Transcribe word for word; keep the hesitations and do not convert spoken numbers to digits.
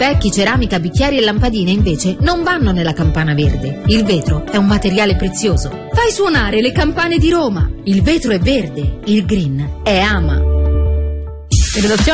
Specchi, ceramica, bicchieri e lampadine invece non vanno nella campana verde. Il vetro è un materiale prezioso. Fai suonare le campane di Roma. Il vetro è verde, il green è ama. In redazione